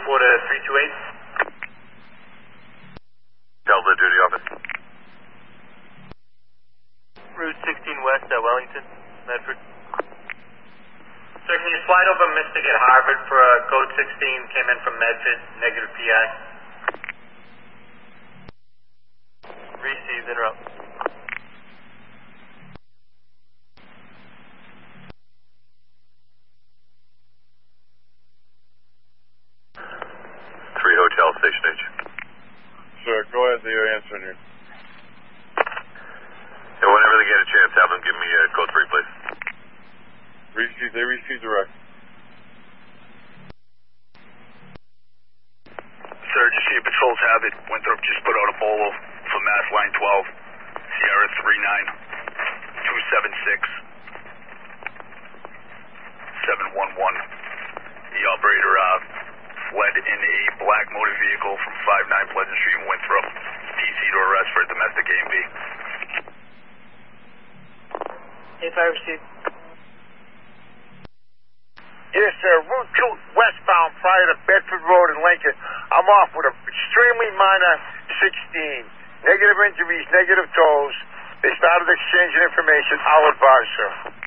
report a 328. Delta duty office. Route 16 West at Wellington, Medford. Sir, can you slide over Mystic at Harvard for code 16, came in from Medford, negative PI. Received, interrupt. Three Hotel, Station H. Sir, go ahead, you're answering here. And whenever they get a chance, have them give me code 3, please. They received direct. Sir, just see a patrol's habit. Winthrop just put out a bolo for Mass Line 12, Sierra 39276 711. The operator fled in a black motor vehicle from 59 Pleasant Street in Winthrop. TC to arrest for a domestic A&B. If I received. Yes, sir. Route 2 westbound prior to Bedford Road in Lincoln. I'm off with an extremely minor 16. Negative injuries, negative toes. They started exchanging information. I'll advise, sir.